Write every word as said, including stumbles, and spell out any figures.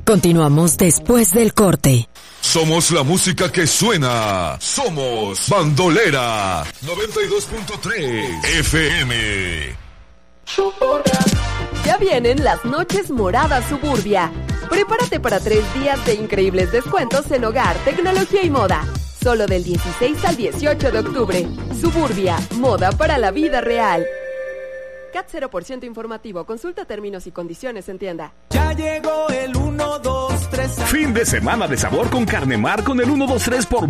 Continuamos después del corte. Somos la música que suena. Somos Bandolera noventa y dos punto tres F M. Ya vienen las noches moradas Suburbia. Prepárate para tres días de increíbles descuentos en hogar, tecnología y moda. Solo del dieciséis al dieciocho de octubre. Suburbia, moda para la vida real. C A T cero por ciento informativo. Consulta términos y condiciones en tienda. Ya llegó el uno, dos, tres. Fin de semana de sabor con Carnemar con el uno, dos, tres por